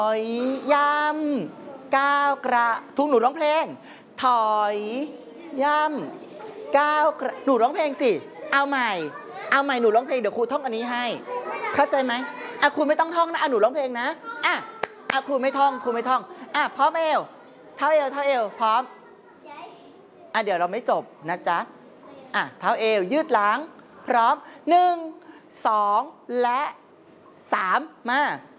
อยย่ำก้าวกระทุกหนูร้องเพลงถอยย่ำก้าวกระหนูร้องเพลงสิเอาใหม่หนูร้องเพลงเดี๋ยวครูท่องอันนี้ให้เข้าใจไหมครูไม่ต้องท่องนะหนูร้องเพลงนะครูไม่ท่องพร้อมเท้าเอวพร้อมเดี๋ยวเราไม่จบนะจ๊ะเท้าเอวยืดหลังพร้อม1 2และ3มา